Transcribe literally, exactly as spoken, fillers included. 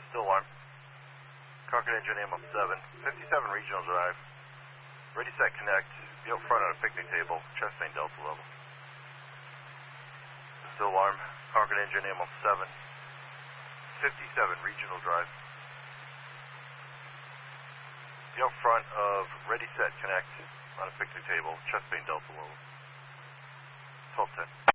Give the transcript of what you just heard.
Still alarm. Concord engine A M up seven. fifty-seven Regional Drive. Ready, set, connect. Be out front on a picnic table. Chest main delta level. Still alarm. Concord engine A M up seven. fifty-seven Regional Drive. Be out front of ready, set, connect on a picnic table. Chest main delta level. twelve ten.